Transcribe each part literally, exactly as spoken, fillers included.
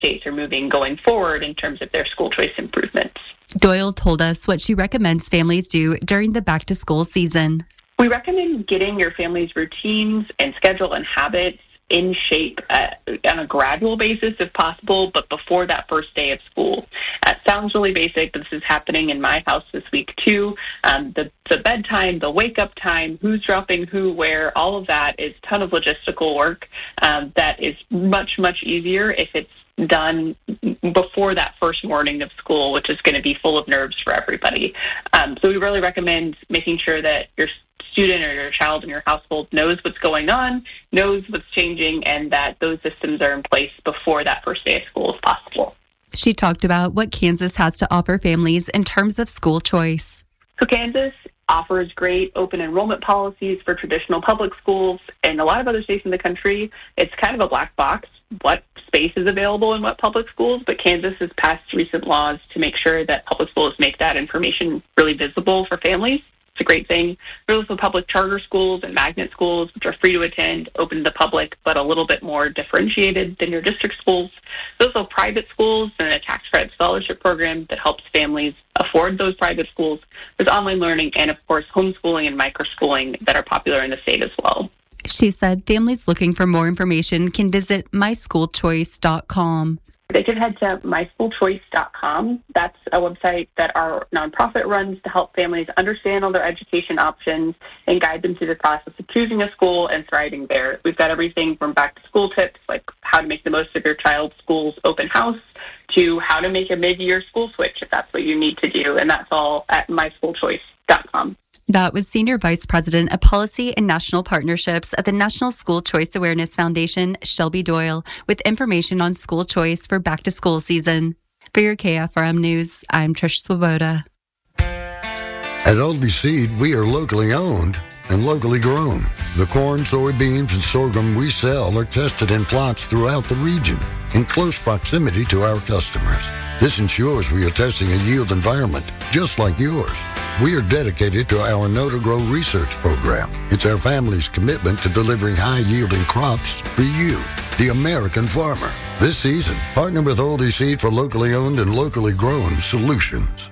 states are moving going forward in terms of their school choice improvements. Doyle told us what she recommends families do during the back-to-school season. We recommend getting your family's routines and schedule and habits in shape uh, on a gradual basis if possible, but before that first day of school. That sounds really basic, but this is happening in my house this week too. Um, the, the bedtime, the wake-up time, who's dropping who where, all of that is a ton of logistical work um, that is much, much easier if it's done before that first morning of school, which is going to be full of nerves for everybody. Um, so we really recommend making sure that your student or your child in your household knows what's going on, knows what's changing, and that those systems are in place before that first day of school if possible. She talked about what Kansas has to offer families in terms of school choice. So Kansas offers great open enrollment policies for traditional public schools. In a lot of other states in the country, it's kind of a black box what space is available in what public schools, but Kansas has passed recent laws to make sure that public schools make that information really visible for families. It's a great thing. There's also public charter schools and magnet schools, which are free to attend, open to the public, but a little bit more differentiated than your district schools. There's also private schools and a tax credit scholarship program that helps families afford those private schools. There's online learning and, of course, homeschooling and microschooling that are popular in the state as well. She said families looking for more information can visit my school choice dot com. They can head to my school choice dot com. That's a website that our nonprofit runs to help families understand all their education options and guide them through the process of choosing a school and thriving there. We've got everything from back-to-school tips, like how to make the most of your child's school's open house, to how to make a mid-year school switch if that's what you need to do, and that's all at my school choice dot com. That was Senior Vice President of Policy and National Partnerships at the National School Choice Awareness Foundation, Shelby Doyle, with information on school choice for back-to-school season. For your K F R M News, I'm Trish Swoboda. At Aldi Seed, we are locally owned and locally grown. The corn, soybeans, and sorghum we sell are tested in plots throughout the region in close proximity to our customers. This ensures we are testing a yield environment just like yours. We are dedicated to our Know to Grow research program. It's our family's commitment to delivering high-yielding crops for you, the American farmer. This season, partner with Aldi Seed for locally owned and locally grown solutions.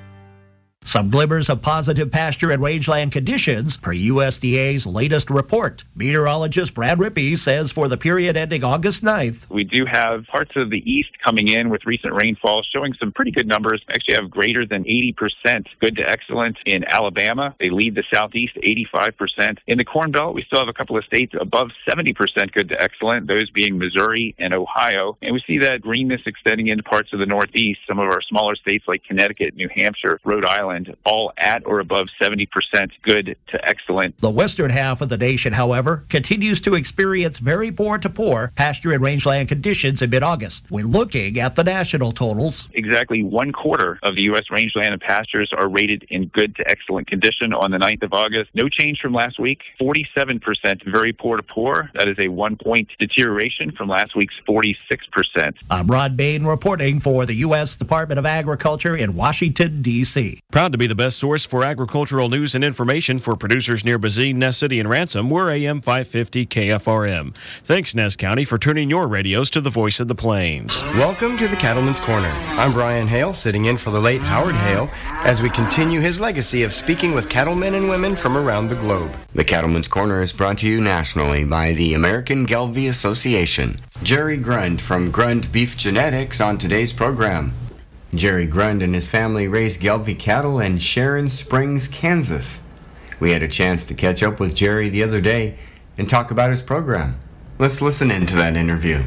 Some glimmers of positive pasture and rangeland conditions per U S D A's latest report. Meteorologist Brad Rippey says for the period ending August ninth, we do have parts of the east coming in with recent rainfall showing some pretty good numbers. Actually have greater than eighty percent good to excellent in Alabama. They lead the southeast, eighty-five percent. In the Corn Belt, we still have a couple of states above seventy percent good to excellent, those being Missouri and Ohio. And we see that greenness extending into parts of the northeast, some of our smaller states like Connecticut, New Hampshire, Rhode Island, all at or above seventy percent good to excellent. The western half of the nation, however, continues to experience very poor to poor pasture and rangeland conditions in mid-August. When looking at the national totals, exactly one quarter of the U S rangeland and pastures are rated in good to excellent condition on the ninth of August. No change from last week. forty-seven percent very poor to poor. That is a one-point deterioration from last week's forty-six percent. I'm Rod Bain reporting for the U S Department of Agriculture in Washington, D C Proud to be the best source for agricultural news and information for producers near Bazine, Ness City, and Ransom. We're A M five fifty K F R M. Thanks, Ness County, for turning your radios to the voice of the plains. Welcome to the Cattleman's Corner. I'm Brian Hale, sitting in for the late Howard Hale, as we continue his legacy of speaking with cattlemen and women from around the globe. The Cattleman's Corner is brought to you nationally by the American Gelbvieh Association. Jerry Grund from Grund Beef Genetics on today's program. Jerry Grund and his family raise Gelbvieh cattle in Sharon Springs, Kansas. We had a chance to catch up with Jerry the other day and talk about his program. Let's listen in to that interview.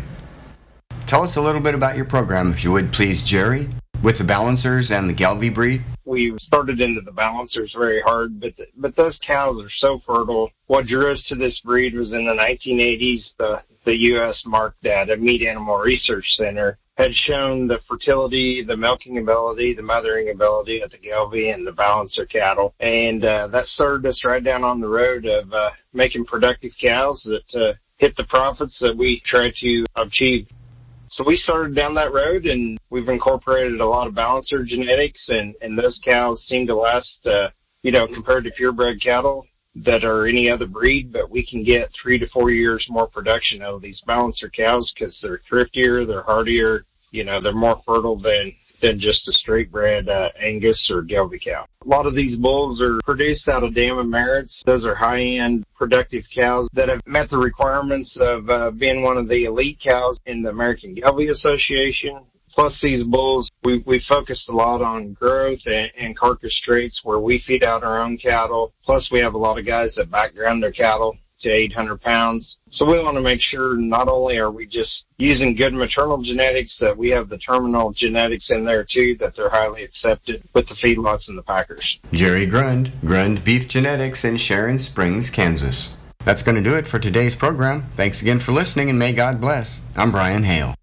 Tell us a little bit about your program, if you would please, Jerry, with the Balancers and the Gelbvieh breed. We started into the Balancers very hard, but the, but those cows are so fertile. What drew us to this breed was in the nineteen eighties, the, the U S marked data, Meat Animal Research Center, had shown the fertility, the milking ability, the mothering ability of the Gelbvieh and the Balancer cattle. And uh, that started us right down on the road of uh, making productive cows that uh, hit the profits that we try to achieve. So we started down that road, and we've incorporated a lot of Balancer genetics, and, and those cows seem to last, uh, you know, compared to purebred cattle that are any other breed, but we can get three to four years more production out of these Balancer cows because they're thriftier, they're hardier, You know, they're more fertile than than just a straight bred uh, Angus or Gelbvieh cow. A lot of these bulls are produced out of Dam and Merritts. Those are high-end productive cows that have met the requirements of uh, being one of the elite cows in the American Gelbvieh Association. Plus these bulls, we, we focused a lot on growth and, and carcass traits where we feed out our own cattle. Plus we have a lot of guys that background their cattle to eight hundred pounds. So we want to make sure not only are we just using good maternal genetics, that we have the terminal genetics in there too, that they're highly accepted with the feedlots and the packers. Jerry Grund, Grund Beef Genetics in Sharon Springs, Kansas. That's going to do it for today's program. Thanks again for listening, and may God bless. I'm Brian Hale.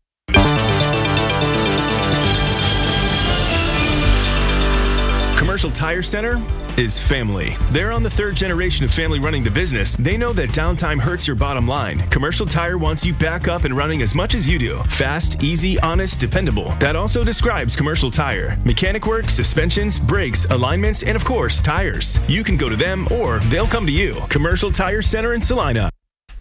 Commercial Tire Center is family. They're on the third generation of family running the business. They know that downtime hurts your bottom line. Commercial Tire wants you back up and running as much as you do. Fast, easy, honest, dependable. That also describes Commercial Tire. Mechanic work, suspensions, brakes, alignments, and of course, tires. You can go to them or they'll come to you. Commercial Tire Center in Salina.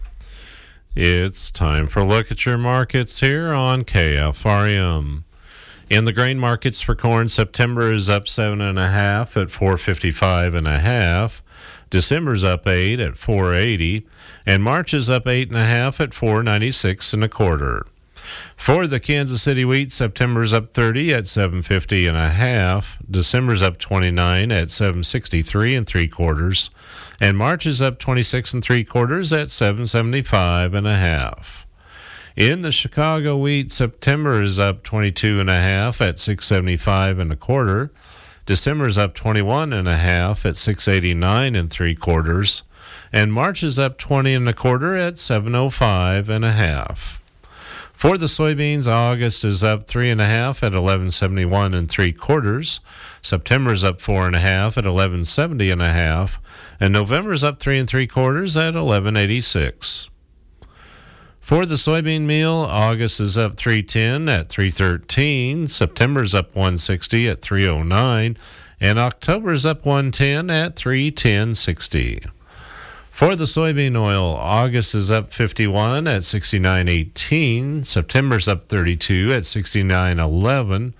It's time for a look at your markets here on K F R M. In the grain markets for corn, September is up seven and a half at four fifty-five and a half. December's up eight at four eighty, and March is up eight and a half at four ninety-six and a quarter. For the Kansas City wheat, September's up thirty at seven fifty and a half. December's up twenty-nine at seven sixty-three and three quarters, and March is up twenty-six and three quarters at seven seventy-five and a half. In the Chicago wheat, September is up twenty-two and a half at six seventy-five and a quarter. December is up twenty-one and a half at six eighty-nine and three quarters, and March is up twenty and a quarter at seven oh five and a half. For the soybeans, August is up three and a half at eleven seventy-one and three quarters. September is up four and a half at eleven seventy and a half, and November is up three and three quarters at eleven eighty-six. For the soybean meal, August is up three ten at three thirteen, September is up one sixty at three oh nine, and October is up one ten at three ten sixty. For the soybean oil, August is up fifty-one at sixty-nine eighteen, September is up thirty-two at sixty-nine eleven,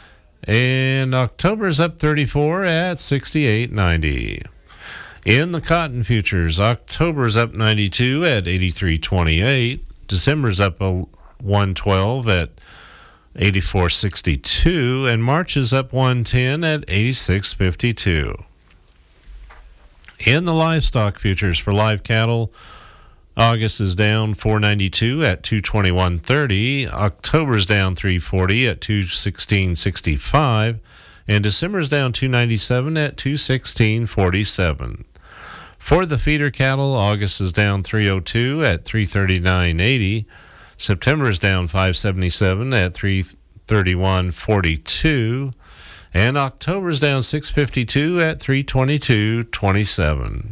and October is up thirty-four at sixty-eight ninety. In the cotton futures, October is up ninety-two at eighty-three twenty-eight. December's up one twelve at eighty-four sixty-two, and March is up one ten at eighty-six fifty-two. In the livestock futures for live cattle, August is down four ninety-two at two twenty-one thirty, October's down three forty at two sixteen sixty-five, and December's down two ninety-seven at two sixteen forty-seven. For the feeder cattle, August is down three oh two at three thirty-nine eighty. September is down five seventy-seven at three thirty-one forty-two. And October is down six fifty-two at three twenty-two twenty-seven.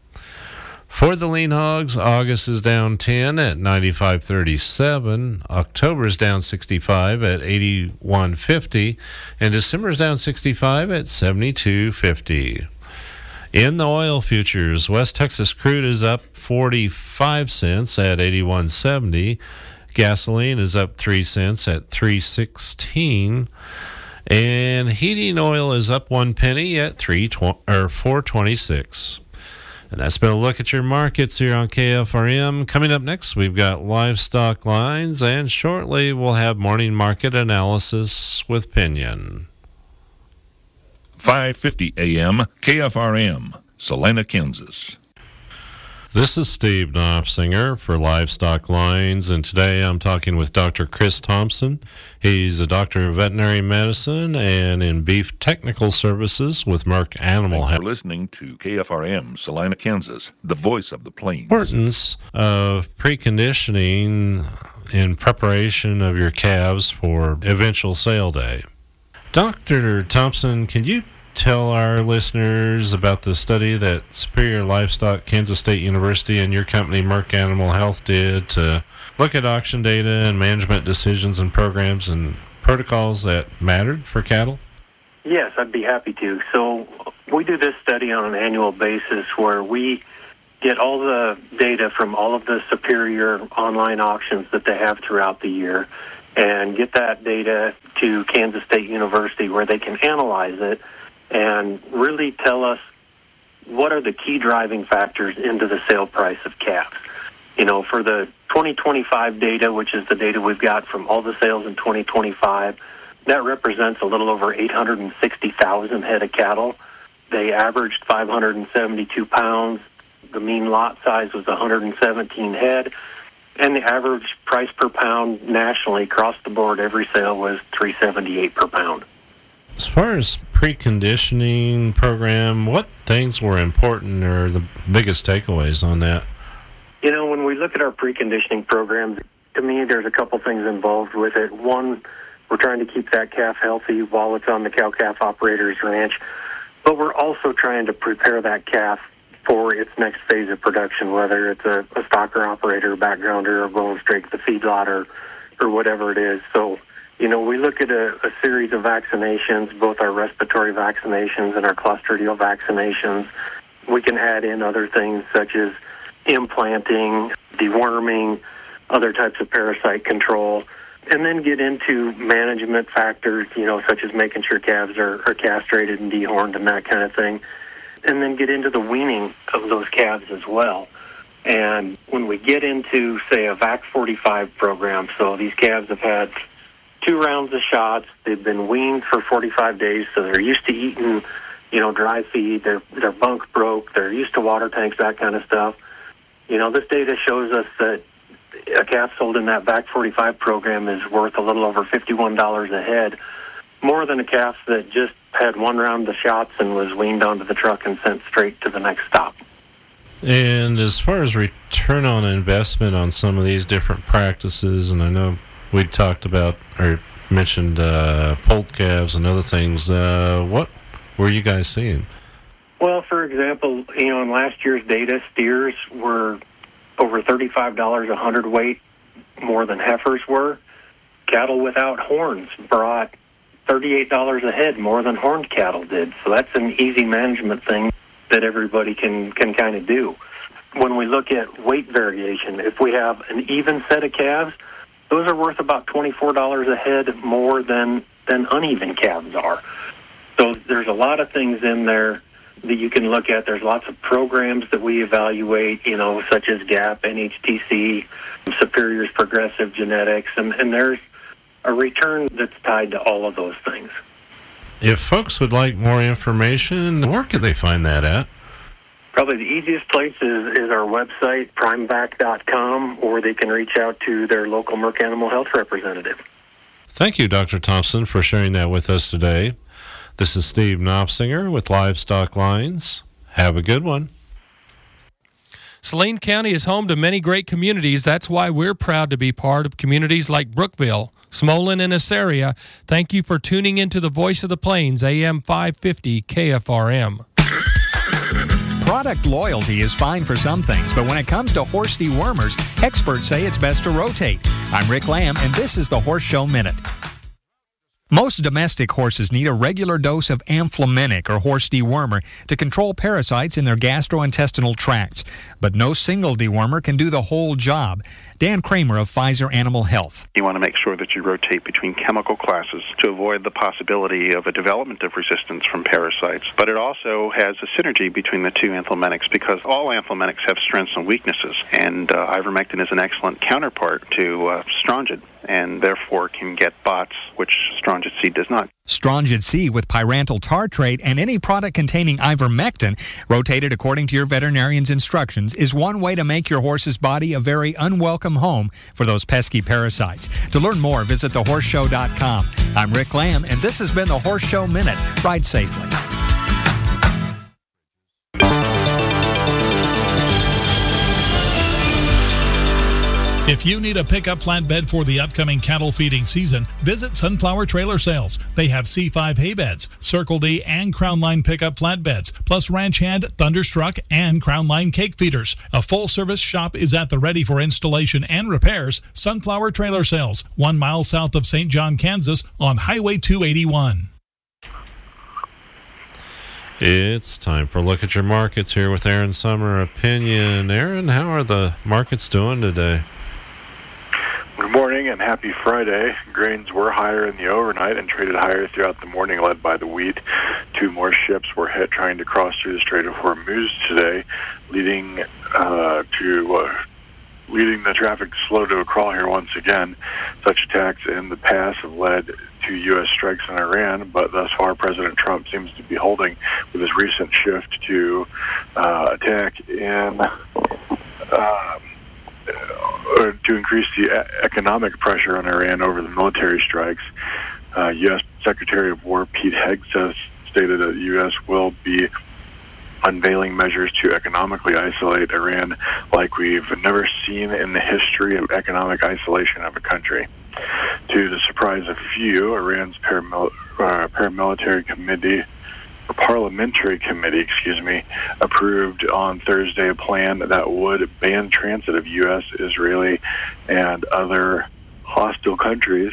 For the lean hogs, August is down ten at ninety-five thirty-seven. October is down sixty-five at eighty-one fifty. And December is down sixty-five at seventy-two fifty. In the oil futures, West Texas crude is up forty-five cents at eighty-one seventy. Gasoline is up three cents at three sixteen. And heating oil is up one penny at three twenty or four twenty-six. And that's been a look at your markets here on K F R M. Coming up next, we've got livestock lines, and shortly we'll have morning market analysis with Pinion. five fifty A M, K F R M, Salina, Kansas. This is Steve Knopfsinger for Livestock Lines, and today I'm talking with Doctor Chris Thompson. He's a doctor of veterinary medicine and in beef technical services with Merck Animal Health. Thanks for listening to K F R M, Salina, Kansas, the voice of the plains. Importance of preconditioning in preparation of your calves for eventual sale day. Doctor Thompson, can you tell our listeners about the study that Superior Livestock, Kansas State University, and your company, Merck Animal Health, did to look at auction data and management decisions and programs and protocols that mattered for cattle? Yes, I'd be happy to. So we do this study on an annual basis where we get all the data from all of the Superior online auctions that they have throughout the year, and get that data to Kansas State University where they can analyze it and really tell us what are the key driving factors into the sale price of calves. You know, for the twenty twenty-five data, which is the data we've got from all the sales in twenty twenty-five, that represents a little over eight hundred sixty thousand head of cattle. They averaged five hundred seventy-two pounds. The mean lot size was one hundred seventeen head. And the average price per pound nationally across the board, every sale was three seventy-eight per pound. As far as preconditioning program, what things were important or the biggest takeaways on that? You know, when we look at our preconditioning programs, to me, there's a couple things involved with it. One, we're trying to keep that calf healthy while it's on the cow-calf operator's ranch, but we're also trying to prepare that calf for its next phase of production, whether it's a, a stocker operator, backgrounder, or going straight to the feedlot, or, or whatever it is. So, you know, we look at a, a series of vaccinations, both our respiratory vaccinations and our Clostridial vaccinations. We can add in other things such as implanting, deworming, other types of parasite control, and then get into management factors, you know, such as making sure calves are, are castrated and dehorned and that kind of thing, and then get into the weaning of those calves as well. And when we get into, say, a V A C forty-five program, so these calves have had two rounds of shots, they've been weaned for forty-five days, so they're used to eating, you know, dry feed, their, their bunk broke, they're used to water tanks, that kind of stuff. You know, this data shows us that a calf sold in that V A C forty-five program is worth a little over fifty-one dollars a head, more than a calf that just had one round of shots and was weaned onto the truck and sent straight to the next stop. And as far as return on investment on some of these different practices, and I know we talked about or mentioned uh, poult calves and other things, uh, what were you guys seeing? Well, for example, you know, in last year's data, steers were over thirty-five dollars a hundredweight more than heifers were. Cattle without horns brought thirty-eight dollars a head more than horned cattle did. So that's an easy management thing that everybody can, can kind of do. When we look at weight variation, if we have an even set of calves, those are worth about twenty-four dollars a head more than, than uneven calves are. So there's a lot of things in there that you can look at. There's lots of programs that we evaluate, you know, such as G A P, N H T C, Superior's Progressive Genetics, and, and there's a return that's tied to all of those things. If folks would like more information, where could they find that at? Probably the easiest place is, is our website, prime vac dot com, or they can reach out to their local Merck Animal Health representative. Thank you, Doctor Thompson, for sharing that with us today. This is Steve Knopsinger with Livestock Lines. Have a good one. Saline County is home to many great communities. That's why we're proud to be part of communities like Brookville, Smolin, and Assaria. Thank you for tuning into the Voice of the Plains, A M five fifty K F R M. Product loyalty is fine for some things, but when it comes to horse dewormers, experts say it's best to rotate. I'm Rick Lamb, and this is the Horse Show Minute. Most domestic horses need a regular dose of Amfluminic or horse dewormer to control parasites in their gastrointestinal tracts, but no single dewormer can do the whole job. Dan Kramer of Pfizer Animal Health. You want to make sure that you rotate between chemical classes to avoid the possibility of a development of resistance from parasites, but it also has a synergy between the two Amfluminics because all Amfluminics have strengths and weaknesses, and uh, ivermectin is an excellent counterpart to uh, Strongid, and therefore can get bots, which Strongid C does not. Strongid C with pyrantyl tartrate and any product containing ivermectin, rotated according to your veterinarian's instructions, is one way to make your horse's body a very unwelcome home for those pesky parasites. To learn more, visit the horse show dot com. I'm Rick Lamb, and this has been the Horse Show Minute. Ride safely. If you need a pickup flatbed for the upcoming cattle feeding season, visit Sunflower Trailer Sales. They have C five hay beds, Circle D and Crown Line pickup flatbeds, plus Ranch Hand, Thunderstruck, and Crown Line cake feeders. A full-service shop is at the ready for installation and repairs. Sunflower Trailer Sales, one mile south of Saint John, Kansas, on Highway two eighty-one. It's time for a look at your markets here with Aaron Summer Opinion. Aaron, how are the markets doing today? We're Good morning and happy Friday. Grains were higher in the overnight and traded higher throughout the morning, led by the wheat. Two more ships were hit trying to cross through the Strait of Hormuz today, leading uh, to uh, leading the traffic slow to a crawl here once again. Such attacks in the past have led to U S strikes in Iran, but thus far President Trump seems to be holding with his recent shift to uh, attack in uh, uh, to increase the economic pressure on Iran over the military strikes. Uh, U S Secretary of War Pete Hegseth has stated that the U S will be unveiling measures to economically isolate Iran like we've never seen in the history of economic isolation of a country. To the surprise of few, Iran's paramil- uh, paramilitary committee, or parliamentary committee, excuse me, approved on Thursday a plan that would ban transit of U S, Israeli, and other hostile countries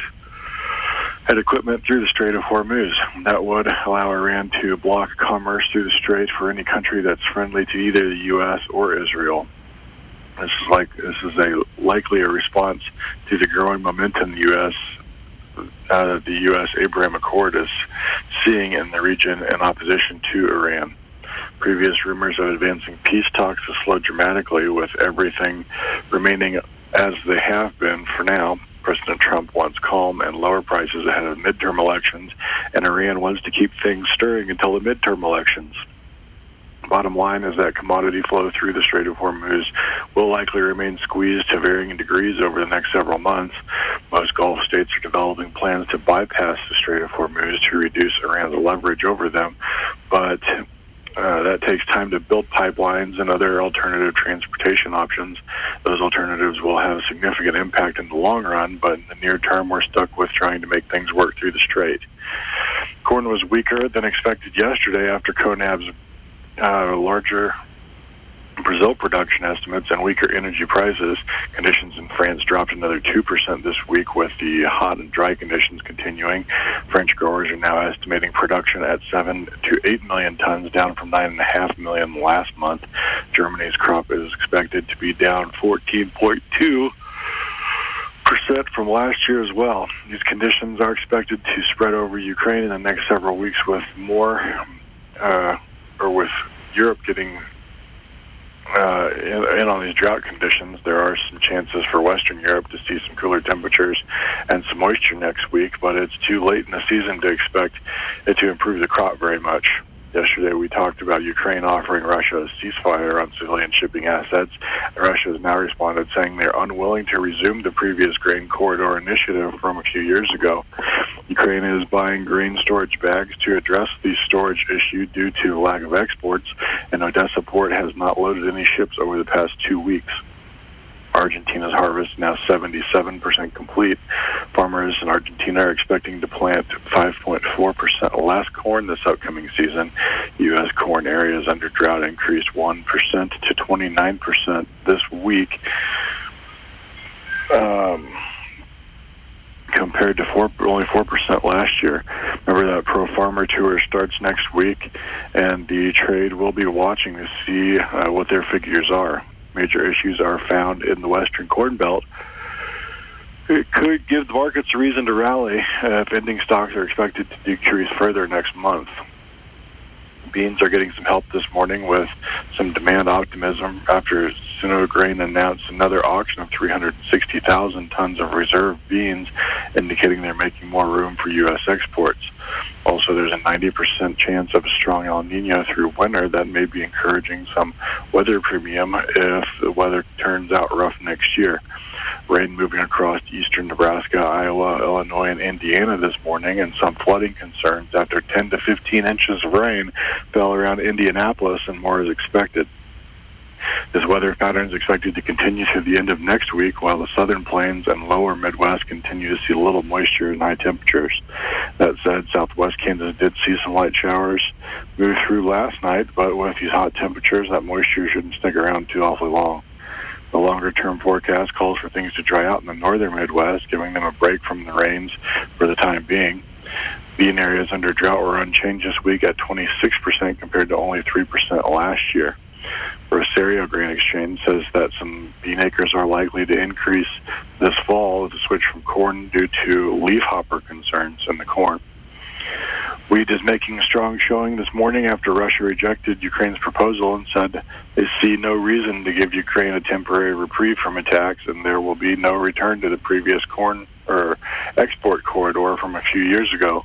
and equipment through the Strait of Hormuz. That would allow Iran to block commerce through the strait for any country that's friendly to either the U S or Israel. This is like this is a likely a response to the growing momentum the U S uh, the U S Abraham Accord is seeing in the region in opposition to Iran. Previous rumors of advancing peace talks have slowed dramatically, with everything remaining as they have been for now. President Trump wants calm and lower prices ahead of midterm elections, and Iran wants to keep things stirring until the midterm elections. Bottom line is that commodity flow through the Strait of Hormuz will likely remain squeezed to varying degrees over the next several months. Most Gulf states are developing plans to bypass the Strait of Hormuz to reduce Iran's leverage over them, but Uh, that takes time to build pipelines and other alternative transportation options. Those alternatives will have a significant impact in the long run, but in the near term, we're stuck with trying to make things work through the strait. Corn was weaker than expected yesterday after CONAB's uh, larger Brazil production estimates and weaker energy prices. Conditions in France dropped another two percent this week, with the hot and dry conditions continuing. French growers are now estimating production at seven to eight million tons, down from nine and a half million last month. Germany's crop is expected to be down fourteen point two percent from last year as well. These conditions are expected to spread over Ukraine in the next several weeks, with more, uh, or with Europe getting Uh, in, in on these drought conditions. There are some chances for Western Europe to see some cooler temperatures and some moisture next week, but it's too late in the season to expect it to improve the crop very much. Yesterday we talked about Ukraine offering Russia a ceasefire on civilian shipping assets. Russia has now responded, saying they're unwilling to resume the previous grain corridor initiative from a few years ago. Ukraine is buying grain storage bags to address the storage issue due to lack of exports, and Odessa port has not loaded any ships over the past two weeks. Argentina's harvest is now seventy-seven percent complete. Farmers in Argentina are expecting to plant five point four percent less corn this upcoming season. U S corn areas under drought increased one percent to twenty-nine percent this week, um, compared to four, only four percent last year. Remember that Pro Farmer Tour starts next week, and the trade will be watching to see uh, what their figures are. Major issues are found in the Western Corn Belt. It could give the markets a reason to rally uh, if ending stocks are expected to decrease further next month. Beans are getting some help this morning with some demand optimism after Suno Grain announced another auction of three hundred sixty thousand tons of reserve beans, indicating they're making more room for U S exports. Also, there's a ninety percent chance of a strong El Nino through winter that may be encouraging some weather premium if the weather turns out rough next year. Rain moving across eastern Nebraska, Iowa, Illinois, and Indiana this morning, and some flooding concerns after ten to fifteen inches of rain fell around Indianapolis, and more is expected. This weather pattern is expected to continue through the end of next week, while the southern plains and lower Midwest continue to see little moisture and high temperatures. That said, southwest Kansas did see some light showers move through last night, but with these hot temperatures, that moisture shouldn't stick around too awfully long. The longer-term forecast calls for things to dry out in the northern Midwest, giving them a break from the rains for the time being. Bean areas under drought were unchanged this week at twenty-six percent compared to only three percent last year. Rosario Grain Exchange says that some bean acres are likely to increase this fall with a switch from corn due to leafhopper concerns in the corn. Wheat is making a strong showing this morning after Russia rejected Ukraine's proposal and said they see no reason to give Ukraine a temporary reprieve from attacks, and there will be no return to the previous corn or export corridor from a few years ago.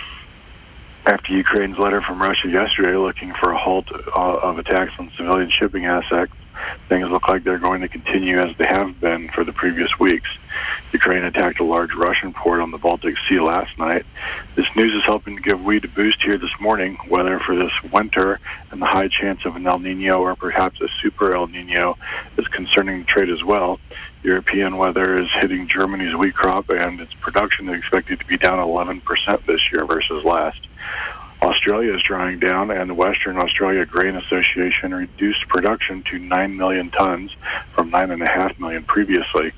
After Ukraine's letter from Russia yesterday looking for a halt uh, of attacks on civilian shipping assets, things look like they're going to continue as they have been for the previous weeks. Ukraine attacked a large Russian port on the Baltic Sea last night. This news is helping to give wheat a boost here this morning. Weather for this winter and the high chance of an El Nino or perhaps a super El Nino is concerning the trade as well. European weather is hitting Germany's wheat crop, and its production is expected to be down eleven percent this year versus last. Australia is drawing down, and the Western Australia Grain Association reduced production to nine million tons from nine point five million previously.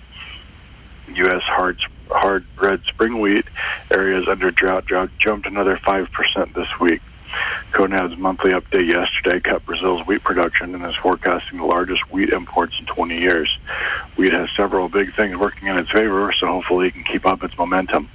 U S hard hard red spring wheat areas under drought, drought jumped another five percent this week. CONAB's monthly update yesterday cut Brazil's wheat production and is forecasting the largest wheat imports in twenty years. Wheat has several big things working in its favor, so hopefully it can keep up its momentum.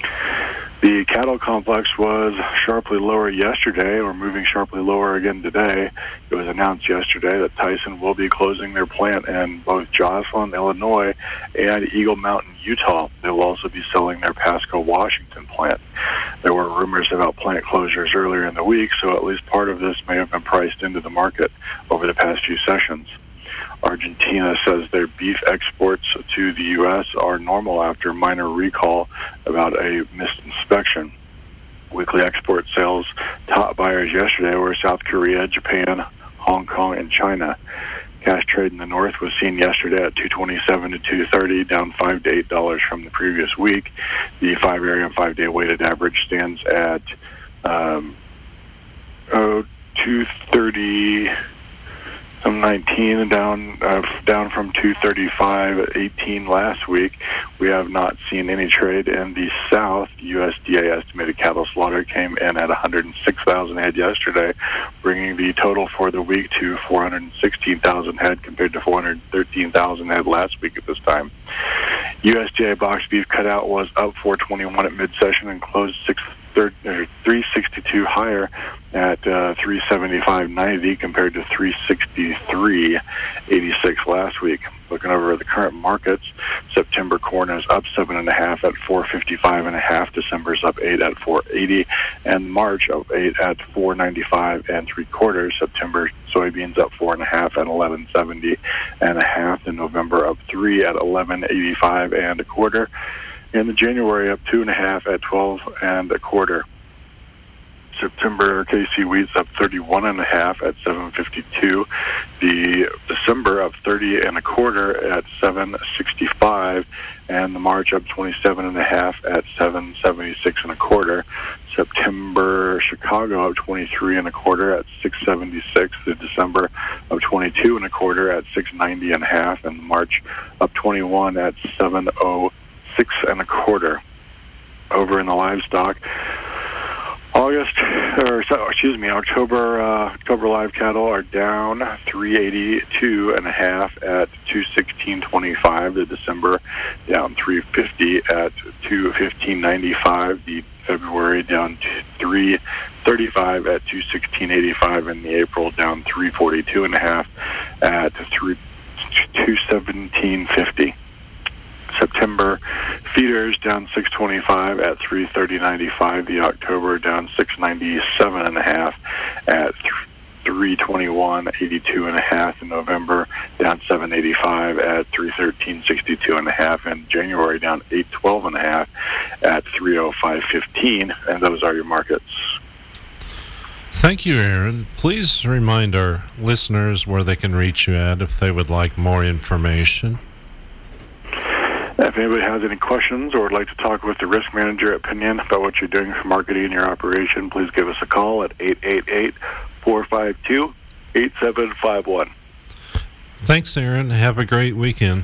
The cattle complex was sharply lower yesterday, or moving sharply lower again today. It was announced yesterday that Tyson will be closing their plant in both Joslyn, Illinois, and Eagle Mountain, Utah. They will also be selling their Pasco, Washington plant. There were rumors about plant closures earlier in the week, so at least part of this may have been priced into the market over the past few sessions. Argentina says their beef exports to the U S are normal after a minor recall about a missed inspection. Weekly export sales top buyers yesterday were South Korea, Japan, Hong Kong, and China. Cash trade in the north was seen yesterday at two twenty-seven to two thirty, down five to eight dollars from the previous week. The five area and five day weighted average stands at um, oh, two thirty. Some nineteen down uh, down from two thirty-five eighteen last week. We have not seen any trade in the south. U S D A estimated cattle slaughter came in at one hundred six thousand head yesterday, bringing the total for the week to four hundred sixteen thousand head compared to four hundred thirteen thousand head last week at this time. U S D A box beef cutout was up four twenty-one at mid-session and closed six three sixty-two higher at uh, three seventy-five ninety compared to three sixty-three eighty-six last week. Looking over the current markets, September corn is up seven and a half at four fifty-five and a half. December's up eight at four eighty, and March up eight at four ninety-five and three quarters. September soybeans up four and a half at eleven seventy and a half, and November up three at eleven eighty-five and a quarter. In the January, up two and a half at twelve and a quarter. September K C wheat's up thirty-one and a half at seven fifty-two. The December up thirty and a quarter at seven sixty-five, and the March up twenty-seven and a half at seven seventy-six and a quarter. September Chicago up twenty-three and a quarter at six seventy-six. The December up twenty-two and a quarter at six ninety and a half, and March up twenty-one at seven oh six and a quarter. Over in the livestock, August, or excuse me, October uh, October live cattle are down three eighty-two and a half at two sixteen twenty-five. The December down three fifty at two fifteen ninety-five. The February down three thirty-five at two sixteen eighty-five, and the April down three forty-two and a half at two seventeen fifty. September feeders down six twenty-five at three thirty ninety-five. The October down six ninety-seven and a half at three twenty-one eighty-two and a half. In November down seven eighty-five at three thirteen sixty-two and a half. And January down eight twelve and a half at three oh five fifteen. And those are your markets. Thank you, Aaron. Please remind our listeners where they can reach you at if they would like more information. If anybody has any questions or would like to talk with the risk manager at Pinion about what you're doing for marketing in your operation, please give us a call at eight eight eight, four five two, eight seven five one. Thanks, Aaron. Have a great weekend.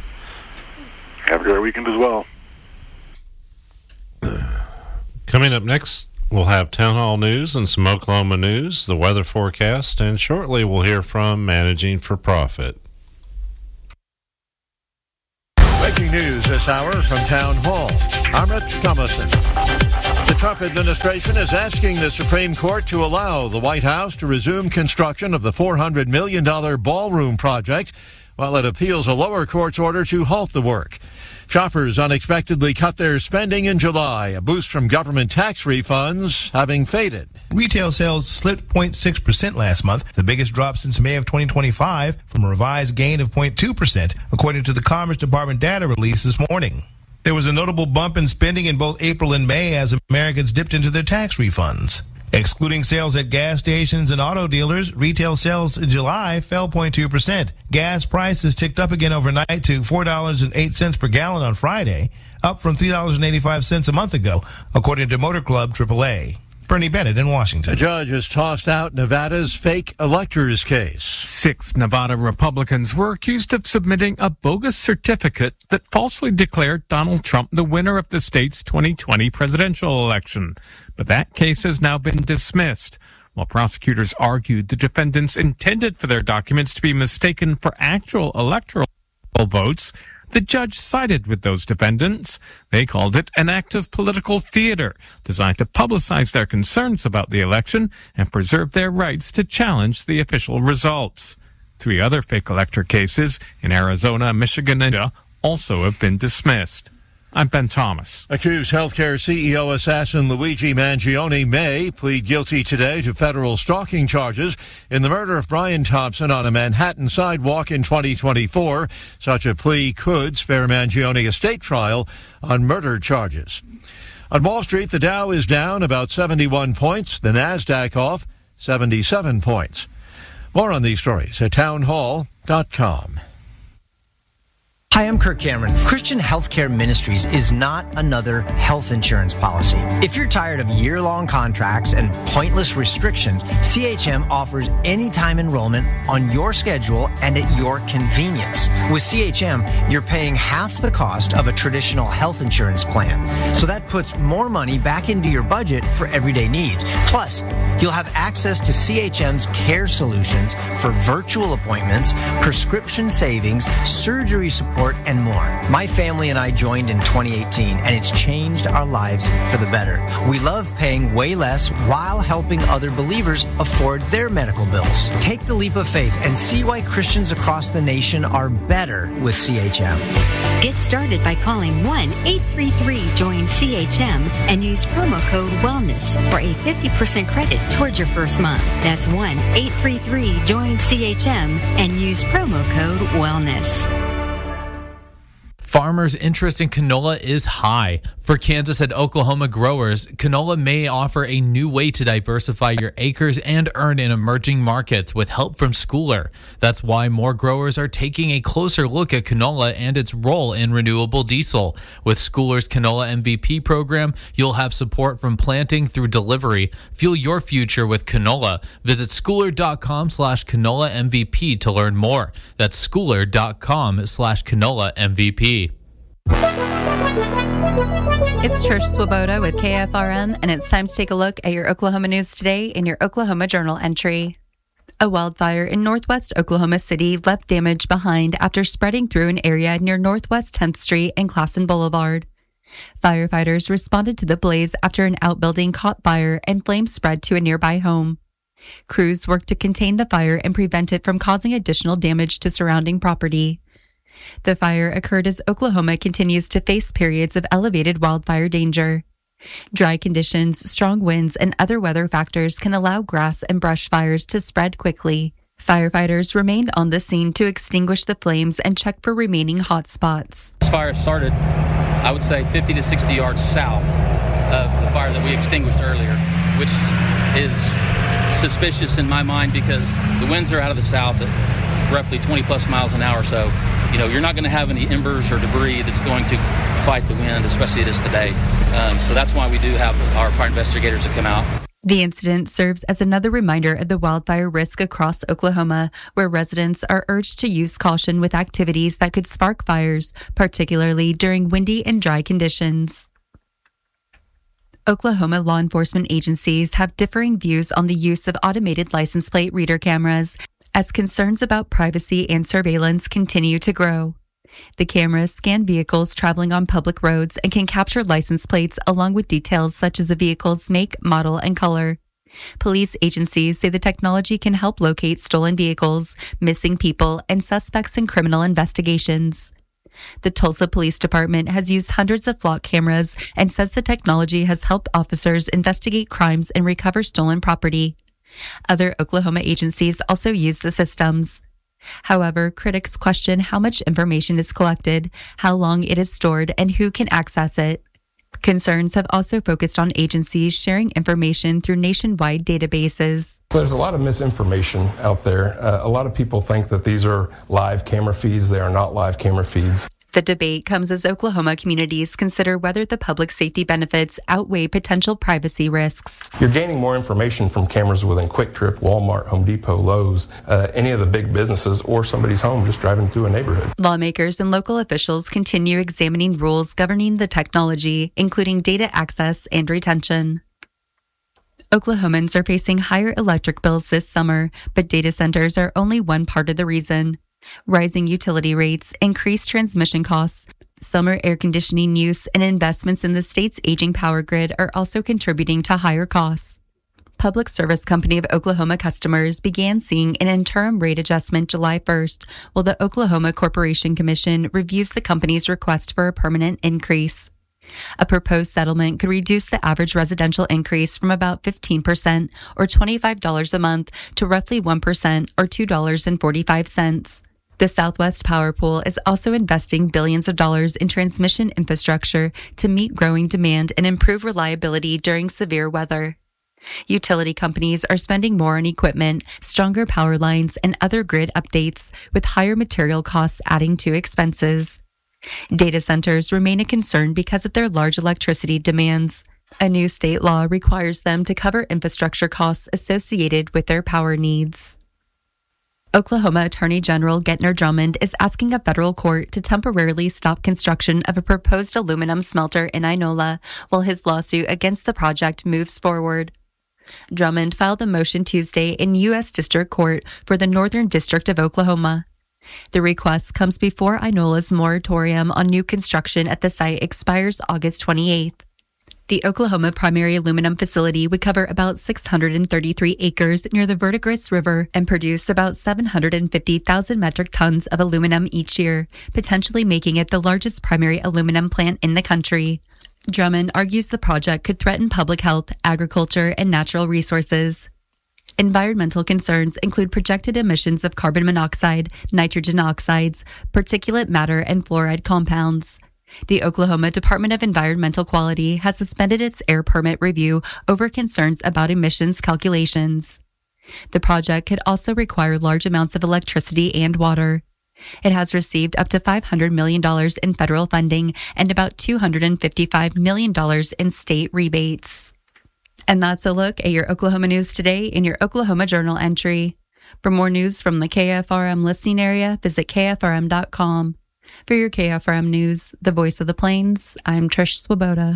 Have a great weekend as well. Coming up next We'll have Town Hall News and some Oklahoma news, the weather forecast, and shortly we'll hear from Managing for Profit. Breaking news this hour from Town Hall. I'm Rich Thomason. The Trump administration is asking the Supreme Court to allow the White House to resume construction of the four hundred million dollars ballroom project while it appeals a lower court's order to halt the work. Shoppers unexpectedly cut their spending in July, a boost from government tax refunds having faded. Retail sales slipped zero point six percent last month, the biggest drop since May of twenty twenty-five, from a revised gain of zero point two percent, according to the Commerce Department data released this morning. There was a notable bump in spending in both April and May as Americans dipped into their tax refunds. Excluding sales at gas stations and auto dealers, retail sales in July fell zero point two percent. Gas prices ticked up again overnight to four dollars and eight cents per gallon on Friday, up from three dollars and eighty-five cents a month ago, according to Motor Club triple A. Bernie Bennett in Washington. A judge has tossed out Nevada's fake electors case. Six Nevada Republicans were accused of submitting a bogus certificate that falsely declared Donald Trump the winner of the state's twenty twenty presidential election. But that case has now been dismissed. While prosecutors argued the defendants intended for their documents to be mistaken for actual electoral votes, the judge sided with those defendants. They called it an act of political theater designed to publicize their concerns about the election and preserve their rights to challenge the official results. Three other fake elector cases in Arizona, Michigan, and India also have been dismissed. I'm Ben Thomas. Accused healthcare C E O assassin Luigi Mangione may plead guilty today to federal stalking charges in the murder of Brian Thompson on a Manhattan sidewalk in twenty twenty-four. Such a plea could spare Mangione a state trial on murder charges. On Wall Street, the Dow is down about seventy-one points, the NASDAQ off seventy-seven points. More on these stories at town hall dot com. Hi, I'm Kirk Cameron. Christian Healthcare Ministries is not another health insurance policy. If you're tired of year-long contracts and pointless restrictions, C H M offers anytime enrollment on your schedule and at your convenience. With C H M, you're paying half the cost of a traditional health insurance plan. So that puts more money back into your budget for everyday needs. Plus, you'll have access to C H M's care solutions for virtual appointments, prescription savings, surgery support, and more. My family and I joined in twenty eighteen, and it's changed our lives for the better. We love paying way less while helping other believers afford their medical bills. Take the leap of faith and see why Christians across the nation are better with C H M. Get started by calling one eight three three join C H M and use promo code WELLNESS for a fifty percent credit towards your first month. That's one eight three three join C H M and use promo code WELLNESS. Farmers' interest in canola is high. For Kansas and Oklahoma growers, canola may offer a new way to diversify your acres and earn in emerging markets with help from Schooler. That's why more growers are taking a closer look at canola and its role in renewable diesel. With Schooler's Canola M V P program, you'll have support from planting through delivery. Fuel your future with canola. Visit schooler.com slash canola MVP to learn more. That's schooler.com slash canola MVP. It's Trish Swoboda with K F R M, and it's time to take a look at your Oklahoma news today in your Oklahoma Journal entry. A wildfire in northwest Oklahoma City left damage behind after spreading through an area near Northwest tenth Street and Classen Boulevard. Firefighters responded to the blaze after an outbuilding caught fire and flames spread to a nearby home. Crews worked to contain the fire and prevent it from causing additional damage to surrounding property. The fire occurred as Oklahoma continues to face periods of elevated wildfire danger. Dry conditions, strong winds, and other weather factors can allow grass and brush fires to spread quickly. Firefighters remained on the scene to extinguish the flames and check for remaining hot spots. This fire started, I would say, fifty to sixty yards south of the fire that we extinguished earlier, which is suspicious in my mind because the winds are out of the south at roughly twenty plus miles an hour. So, you know, you're not going to have any embers or debris that's going to fight the wind, especially it is today. Um, so that's why we do have our fire investigators to come out. The incident serves as another reminder of the wildfire risk across Oklahoma, where residents are urged to use caution with activities that could spark fires, particularly during windy and dry conditions. Oklahoma law enforcement agencies have differing views on the use of automated license plate reader cameras as concerns about privacy and surveillance continue to grow. The cameras scan vehicles traveling on public roads and can capture license plates along with details such as a vehicle's make, model, and color. Police agencies say the technology can help locate stolen vehicles, missing people, and suspects in criminal investigations. The Tulsa Police Department has used hundreds of flock cameras and says the technology has helped officers investigate crimes and recover stolen property. Other Oklahoma agencies also use the systems. However, critics question how much information is collected, how long it is stored, and who can access it. Concerns have also focused on agencies sharing information through nationwide databases. So there's a lot of misinformation out there. Uh, a lot of people think that these are live camera feeds. They are not live camera feeds. The debate comes as Oklahoma communities consider whether the public safety benefits outweigh potential privacy risks. You're gaining more information from cameras within Quick Trip, Walmart, Home Depot, Lowe's, uh, any of the big businesses, or somebody's home just driving through a neighborhood. Lawmakers and local officials continue examining rules governing the technology, including data access and retention. Oklahomans are facing higher electric bills this summer, but data centers are only one part of the reason. Rising utility rates, increased transmission costs, summer air conditioning use, and investments in the state's aging power grid are also contributing to higher costs. Public Service Company of Oklahoma customers began seeing an interim rate adjustment July first, while the Oklahoma Corporation Commission reviews the company's request for a permanent increase. A proposed settlement could reduce the average residential increase from about fifteen percent or twenty-five dollars a month to roughly one percent or two dollars and forty-five cents. The Southwest Power Pool is also investing billions of dollars in transmission infrastructure to meet growing demand and improve reliability during severe weather. Utility companies are spending more on equipment, stronger power lines, and other grid updates, with higher material costs adding to expenses. Data centers remain a concern because of their large electricity demands. A new state law requires them to cover infrastructure costs associated with their power needs. Oklahoma Attorney General Gentner Drummond is asking a federal court to temporarily stop construction of a proposed aluminum smelter in Inola while his lawsuit against the project moves forward. Drummond filed a motion Tuesday in U S District Court for the Northern District of Oklahoma. The request comes before Inola's moratorium on new construction at the site expires August twenty-eighth. The Oklahoma primary aluminum facility would cover about six hundred thirty-three acres near the Verdigris River and produce about seven hundred fifty thousand metric tons of aluminum each year, potentially making it the largest primary aluminum plant in the country. Drummond argues the project could threaten public health, agriculture, and natural resources. Environmental concerns include projected emissions of carbon monoxide, nitrogen oxides, particulate matter, and fluoride compounds. The Oklahoma Department of Environmental Quality has suspended its air permit review over concerns about emissions calculations. The project could also require large amounts of electricity and water. It has received up to five hundred million dollars in federal funding and about two hundred fifty-five million dollars in state rebates. And that's a look at your Oklahoma news today in your Oklahoma Journal entry. For more news from the K F R M listening area, visit K F R M dot com. For your K F R M News, the voice of the Plains, I'm Trish Swoboda.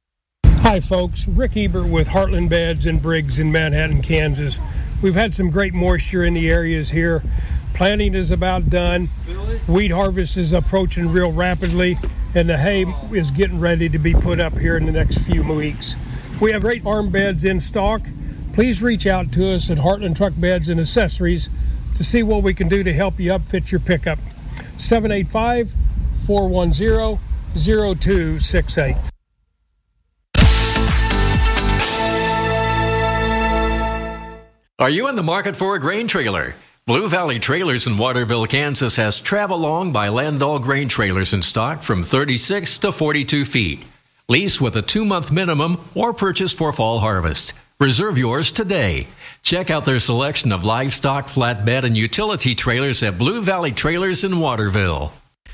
Hi, folks. Rick Ebert with Heartland Beds and Briggs in Manhattan, Kansas. We've had some great moisture in the areas here. Planting is about done. Wheat harvest is approaching real rapidly, and the hay is getting ready to be put up here in the next few weeks. We have great farm beds in stock. Please reach out to us at Heartland Truck Beds and Accessories to see what we can do to help you upfit your pickup. seven eight five, four one zero, zero two six eight. Are you in the market for a grain trailer? Blue Valley Trailers in Waterville, Kansas has Travelong by Landall grain trailers in stock from thirty-six to forty-two feet. Lease with a two-month minimum or purchase for fall harvest. Reserve yours today. Check out their selection of livestock, flatbed, and utility trailers at Blue Valley Trailers in Waterville.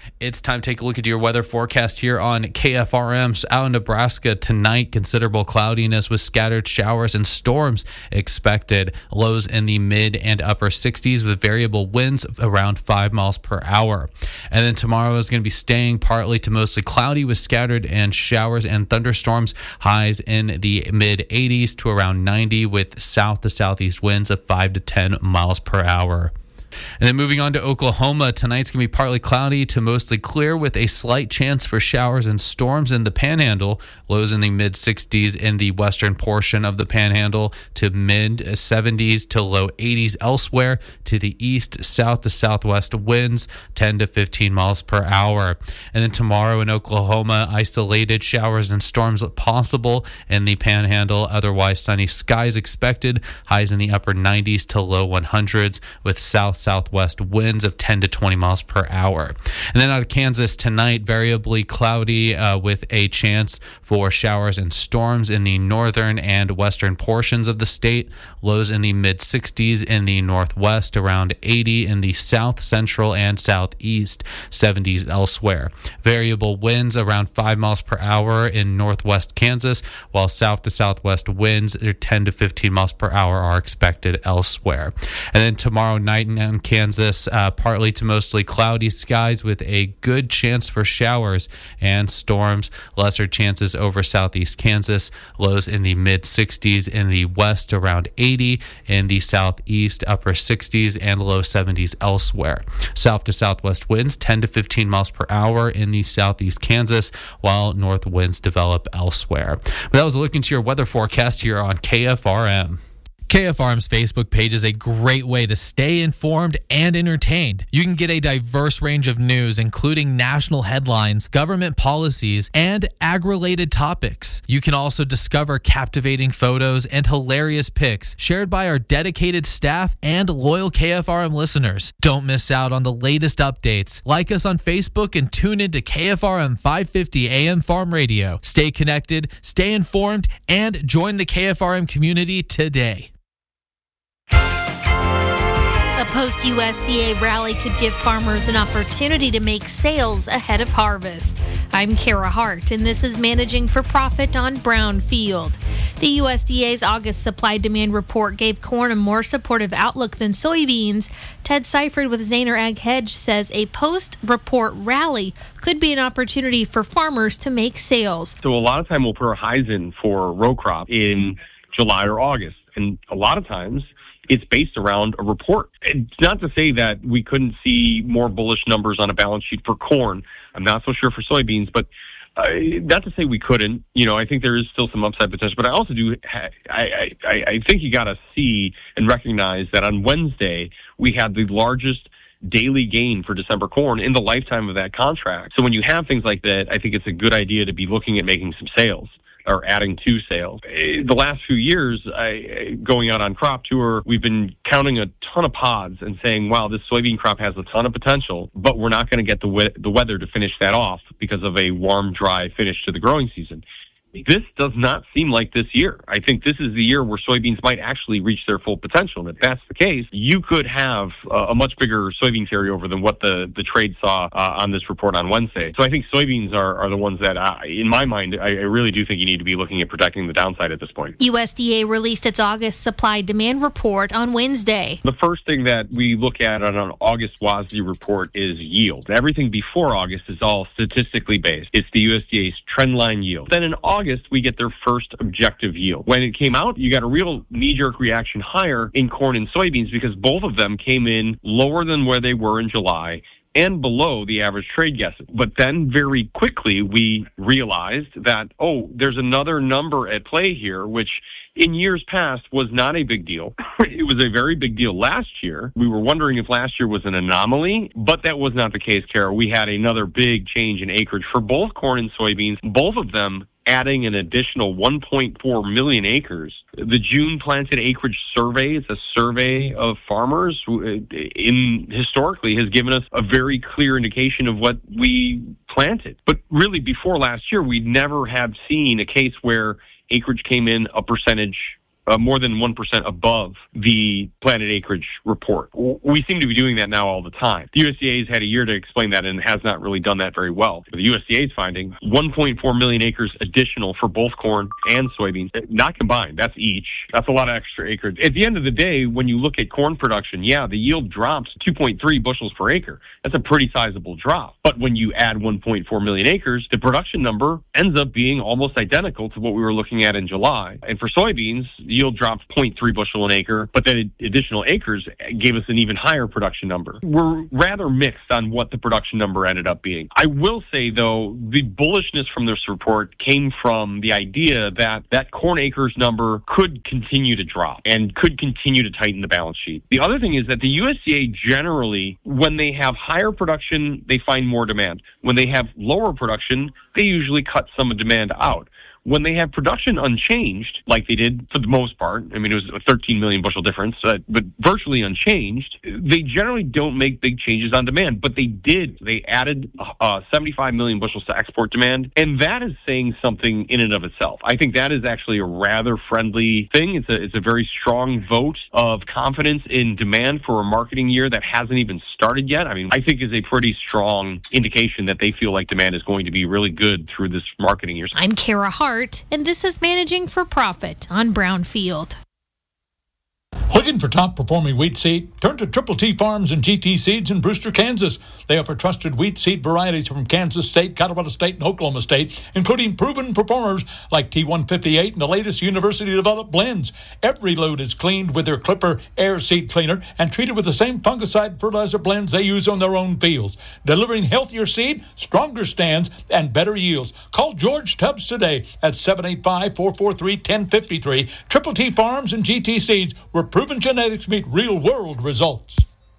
It's time to take a look at your weather forecast here on K F R M. Out in Nebraska tonight, considerable cloudiness with scattered showers and storms expected. Lows in the mid and upper sixties with variable winds around five miles per hour. And then tomorrow is going to be staying partly to mostly cloudy with scattered and showers and thunderstorms. Highs in the mid eighties to around ninety with south to southeast winds of five to ten miles per hour. And then moving on to Oklahoma, tonight's going to be partly cloudy to mostly clear with a slight chance for showers and storms in the Panhandle. Lows in the mid sixties in the western portion of the Panhandle to mid seventies to low eighties elsewhere. To the east, south to southwest winds ten to fifteen miles per hour. And then tomorrow in Oklahoma, isolated showers and storms possible in the Panhandle. Otherwise, sunny skies expected. Highs in the upper nineties to low hundreds with south southwest winds of ten to twenty miles per hour. And then out of Kansas tonight, variably cloudy uh, with a chance for showers and storms in the northern and western portions of the state. Lows in the mid sixties in the northwest, around eighty in the south central and southeast, seventies elsewhere. Variable winds around five miles per hour in northwest Kansas, while south to southwest winds are ten to fifteen miles per hour are expected elsewhere. And then tomorrow night in Kansas, uh, partly to mostly cloudy skies with a good chance for showers and storms. Lesser chances over southeast Kansas. Lows in the mid sixties in the west, around eighty in the southeast, upper sixties and low seventies elsewhere. South to southwest winds ten to fifteen miles per hour in the southeast Kansas, while north winds develop elsewhere. But that was a look into your weather forecast here on K F R M. K F R M's Facebook page is a great way to stay informed and entertained. You can get a diverse range of news, including national headlines, government policies, and ag-related topics. You can also discover captivating photos and hilarious pics shared by our dedicated staff and loyal K F R M listeners. Don't miss out on the latest updates. Like us on Facebook and tune in to K F R M five fifty A M Farm Radio. Stay connected, stay informed, and join the K F R M community today. A post-U S D A rally could give farmers an opportunity to make sales ahead of harvest. I'm Kara Hart, and this is Managing for Profit on Brownfield. The U S D A's August supply-demand report gave corn a more supportive outlook than soybeans. Ted Seifert with Zaner Ag Hedge says a post-report rally could be an opportunity for farmers to make sales. So a lot of time we'll put our highs in for row crop in July or August, and a lot of times it's based around a report. It's not to say that we couldn't see more bullish numbers on a balance sheet for corn. I'm not so sure for soybeans, but uh, not to say we couldn't. You know, I think there is still some upside potential, but I also do, ha- I, I, I think you got to see and recognize that on Wednesday, we had the largest daily gain for December corn in the lifetime of that contract. So when you have things like that, I think it's a good idea to be looking at making some sales or adding to sales. The last few years, I, going out on crop tour, we've been counting a ton of pods and saying, wow, this soybean crop has a ton of potential, but we're not going to get the, we- the weather to finish that off because of a warm, dry finish to the growing season. This does not seem like this year. I think this is the year where soybeans might actually reach their full potential. And if that's the case, you could have uh, a much bigger soybean carryover than what the, the trade saw uh, on this report on Wednesday. So I think soybeans are, are the ones that, uh, in my mind, I, I really do think you need to be looking at protecting the downside at this point. U S D A released its August supply-demand report on Wednesday. The first thing that we look at on an August W A S D report is yield. Everything before August is all statistically based. It's the U S D A's trendline yield. Then in August, we get their first objective yield. When it came out, you got a real knee-jerk reaction higher in corn and soybeans because both of them came in lower than where they were in July and below the average trade guesses. But then very quickly we realized that, oh, there's another number at play here, which in years past was not a big deal. It was a very big deal last year. We were wondering if last year was an anomaly, but that was not the case, Kara. We had another big change in acreage for both corn and soybeans, both of them adding an additional one point four million acres. The June planted acreage survey is a survey of farmers in historically has given us a very clear indication of what we planted. But really before last year, we never have seen a case where acreage came in a percentage uh, more than one percent above the planted acreage report. We seem to be doing that now all the time. The U S D A has had a year to explain that and has not really done that very well. The U S D A is finding one point four million acres additional for both corn and soybeans, not combined. That's each. That's a lot of extra acreage. At the end of the day, when you look at corn production, yeah, the yield drops two point three bushels per acre. That's a pretty sizable drop. But when you add one point four million acres, the production number ends up being almost identical to what we were looking at in July. And for soybeans, the yield dropped zero point three bushel an acre, but then additional acres gave us an even higher production number. We're rather mixed on what the production number ended up being. I will say, though, the bullishness from this report came from the idea that that corn acres number could continue to drop and could continue to tighten the balance sheet. The other thing is that the U S D A generally, when they have higher production, they find more demand. When they have lower production, they usually cut some of demand out. When they have production unchanged, like they did for the most part, I mean, it was a thirteen million bushel difference, uh, but virtually unchanged, they generally don't make big changes on demand. But they did. They added uh, seventy-five million bushels to export demand, and that is saying something in and of itself. I think that is actually a rather friendly thing. It's a, it's a very strong vote of confidence in demand for a marketing year that hasn't even started yet. I mean, I think is a pretty strong indication that they feel like demand is going to be really good through this marketing year. I'm Kara Hart, and this is Managing for Profit on Brownfield. Looking for top-performing wheat seed? Turn to Triple T Farms and G T Seeds in Brewster, Kansas. They offer trusted wheat seed varieties from Kansas State, Colorado State, and Oklahoma State, including proven performers like T one fifty-eight and the latest university-developed blends. Every load is cleaned with their Clipper Air Seed Cleaner and treated with the same fungicide fertilizer blends they use on their own fields, delivering healthier seed, stronger stands, and better yields. Call George Tubbs today at seven eight five, four four three, one zero five three. Triple T Farms and G T Seeds, where proven genetics meet real-world results.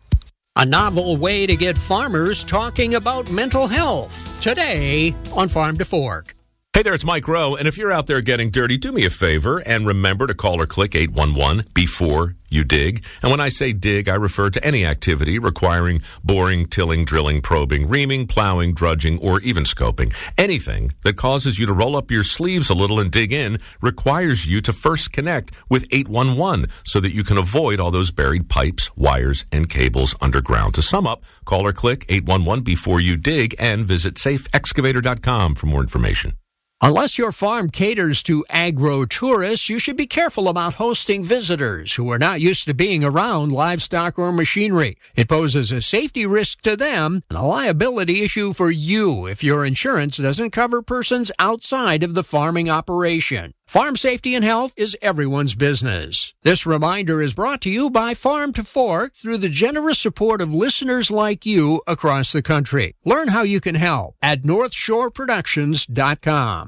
A novel way to get farmers talking about mental health. Today on Farm to Fork. Hey there, it's Mike Rowe, and if you're out there getting dirty, do me a favor and remember to call or click eight one one before you dig. And when I say dig, I refer to any activity requiring boring, tilling, drilling, probing, reaming, plowing, drudging, or even scoping. Anything that causes you to roll up your sleeves a little and dig in requires you to first connect with eight one one so that you can avoid all those buried pipes, wires, and cables underground. To sum up, call or click eight one one before you dig and visit safe excavator dot com for more information. Unless your farm caters to agro-tourists, you should be careful about hosting visitors who are not used to being around livestock or machinery. It poses a safety risk to them and a liability issue for you if your insurance doesn't cover persons outside of the farming operation. Farm safety and health is everyone's business. This reminder is brought to you by Farm to Fork through the generous support of listeners like you across the country. Learn how you can help at north shore productions dot com.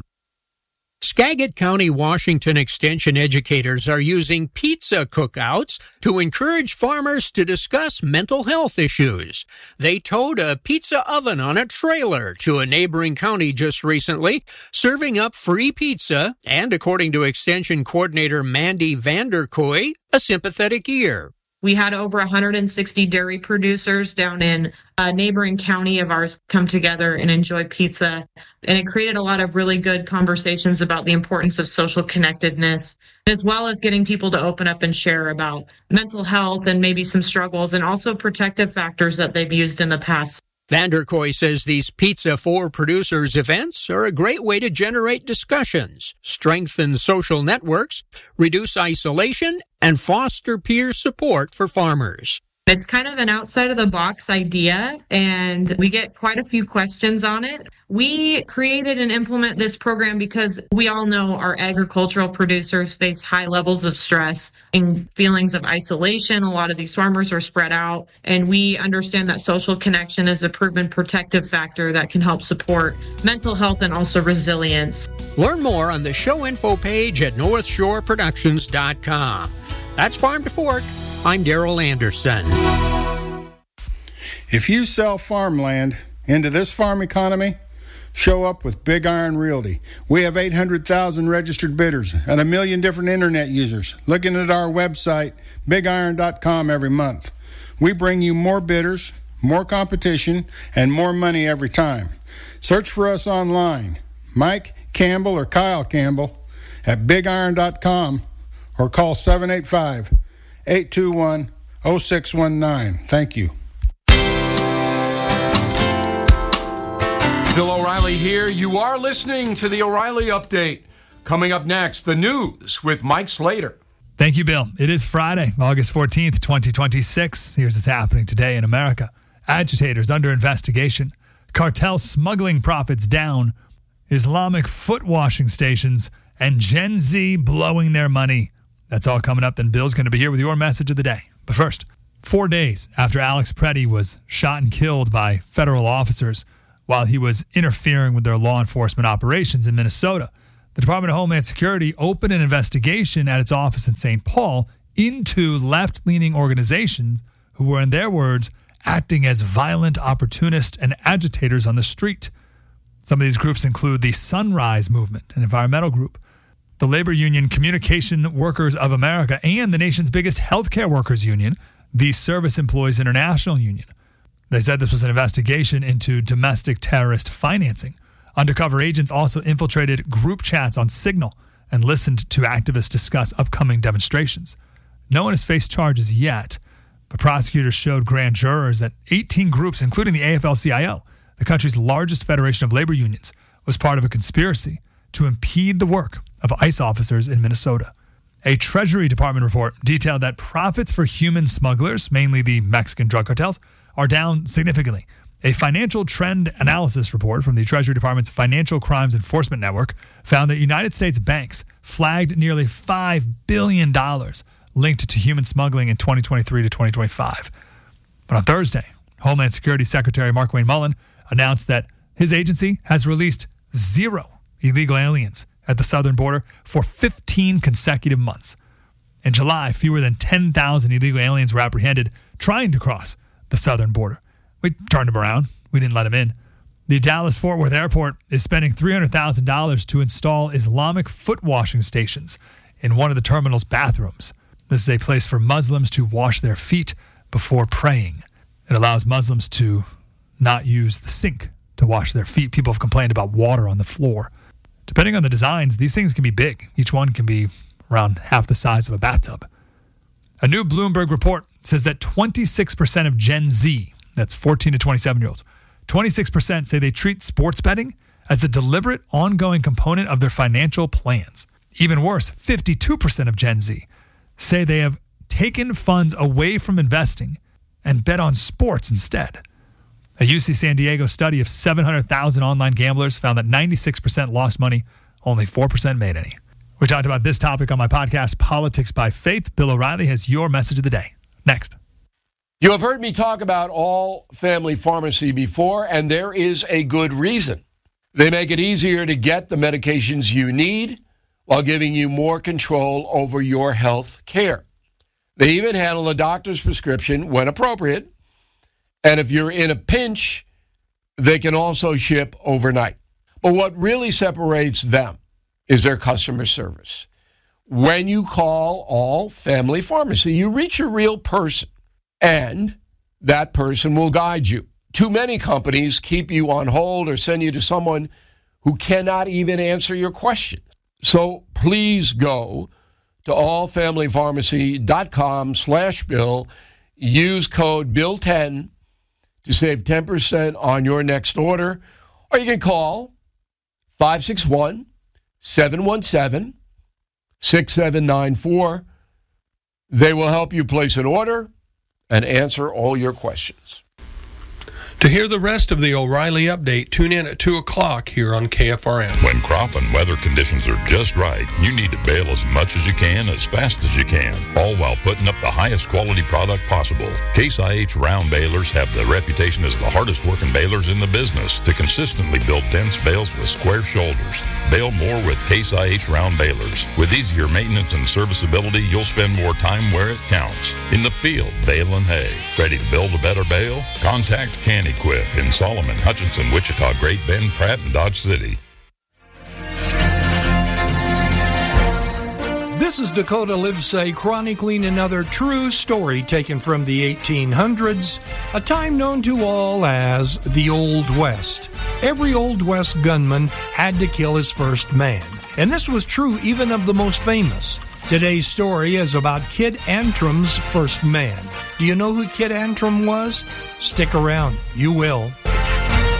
Skagit County, Washington Extension educators are using pizza cookouts to encourage farmers to discuss mental health issues. They towed a pizza oven on a trailer to a neighboring county just recently, serving up free pizza and, according to Extension Coordinator Mandy Vanderkoy, a sympathetic ear. We had over one hundred sixty dairy producers down in a neighboring county of ours come together and enjoy pizza. And it created a lot of really good conversations about the importance of social connectedness, as well as getting people to open up and share about mental health and maybe some struggles and also protective factors that they've used in the past. Vanderkoy says these Pizza for Producers events are a great way to generate discussions, strengthen social networks, reduce isolation, and foster peer support for farmers. It's kind of an outside-of-the-box idea, and we get quite a few questions on it. We created and implement this program because we all know our agricultural producers face high levels of stress and feelings of isolation. A lot of these farmers are spread out, and we understand that social connection is a proven protective factor that can help support mental health and also resilience. Learn more on the show info page at north shore productions dot com. That's Farm to Fork. I'm Daryl Anderson. If you sell farmland into this farm economy, show up with Big Iron Realty. We have eight hundred thousand registered bidders and a million different internet users looking at our website, big iron dot com, every month. We bring you more bidders, more competition, and more money every time. Search for us online, Mike Campbell or Kyle Campbell, at big iron dot com, or call seven eight five, eight two one, zero six one nine. Thank you. Bill O'Reilly here. You are listening to the O'Reilly Update. Coming up next, the news with Mike Slater. Thank you, Bill. It is Friday, August fourteenth, twenty twenty-six. Here's what's happening today in America. Agitators under investigation. Cartel smuggling profits down. Islamic foot washing stations. And Gen Z blowing their money. That's all coming up. Then Bill's going to be here with your message of the day. But first, four days after Alex Preddy was shot and killed by federal officers while he was interfering with their law enforcement operations in Minnesota, the Department of Homeland Security opened an investigation at its office in Saint Paul into left-leaning organizations who were, in their words, acting as violent opportunists and agitators on the street. Some of these groups include the Sunrise Movement, an environmental group, the labor union Communication Workers of America, and the nation's biggest healthcare workers union, the Service Employees International Union. They said this was an investigation into domestic terrorist financing. Undercover agents also infiltrated group chats on Signal and listened to activists discuss upcoming demonstrations. No one has faced charges yet, but prosecutors showed grand jurors that eighteen groups, including the A F L C I O, the country's largest federation of labor unions, was part of a conspiracy to impede the work of ICE officers in Minnesota. A Treasury Department report detailed that profits for human smugglers, mainly the Mexican drug cartels, are down significantly. A financial trend analysis report from the Treasury Department's Financial Crimes Enforcement Network found that United States banks flagged nearly five billion dollars linked to human smuggling in twenty twenty-three to twenty twenty-five. But on Thursday, Homeland Security Secretary Markwayne Mullin announced that his agency has released zero illegal aliens at the southern border for fifteen consecutive months. In July, fewer than ten thousand illegal aliens were apprehended trying to cross the southern border. We turned them around. We didn't let them in. The Dallas-Fort Worth Airport is spending three hundred thousand dollars to install Islamic foot washing stations in one of the terminal's bathrooms. This is a place for Muslims to wash their feet before praying. It allows Muslims to not use the sink to wash their feet. People have complained about water on the floor. Depending on the designs, these things can be big. Each one can be around half the size of a bathtub. A new Bloomberg report says that twenty-six percent of Gen Z, that's fourteen to twenty-seven-year-olds, twenty-six percent say they treat sports betting as a deliberate, ongoing component of their financial plans. Even worse, fifty-two percent of Gen Z say they have taken funds away from investing and bet on sports instead. A U C San Diego study of seven hundred thousand online gamblers found that ninety-six percent lost money, only four percent made any. We talked about this topic on my podcast, Politics by Faith. Bill O'Reilly has your message of the day. Next. You have heard me talk about All Family Pharmacy before, and there is a good reason. They make it easier to get the medications you need while giving you more control over your health care. They even handle a doctor's prescription when appropriate. And if you're in a pinch, they can also ship overnight. But what really separates them is their customer service. When you call All Family Pharmacy, you reach a real person, and that person will guide you. Too many companies keep you on hold or send you to someone who cannot even answer your questions. So please go to allfamilypharmacy.com slash bill. Use code bill ten to save ten percent on your next order. Or you can call five six one, seven one seven, six seven nine four. They will help you place an order and answer all your questions. To hear the rest of the O'Reilly Update, tune in at two o'clock here on K F R M. When crop and weather conditions are just right, you need to bale as much as you can, as fast as you can, all while putting up the highest quality product possible. Case I H round balers have the reputation as the hardest working balers in the business to consistently build dense bales with square shoulders. Bale more with Case I H round balers. With easier maintenance and serviceability, you'll spend more time where it counts. In the field, baling hay. Ready to build a better bale? Contact Can Equip in Solomon, Hutchinson, Wichita, Great Bend, Pratt, and Dodge City. This is Dakota Livesay chronicling another true story taken from the eighteen hundreds, a time known to all as the Old West. Every Old West gunman had to kill his first man, and this was true even of the most famous. Today's story is about Kid Antrim's first man. Do you know who Kid Antrim was? Stick around. You will.